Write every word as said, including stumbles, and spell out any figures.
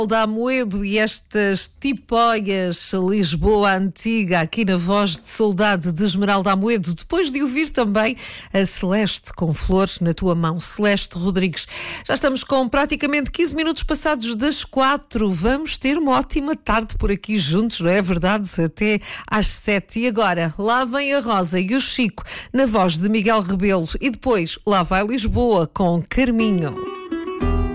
Da Amoedo e estas tipóias Lisboa Antiga, aqui na voz de Saudade de Esmeralda Amoedo, depois de ouvir também a Celeste com flores na tua mão, Celeste Rodrigues. Já estamos com praticamente quinze minutos passados das quatro. Vamos ter uma ótima tarde por aqui juntos, não é verdade? Até às sete. E agora, lá vem a Rosa e o Chico na voz de Miguel Rebelo e depois lá vai Lisboa com Carminho.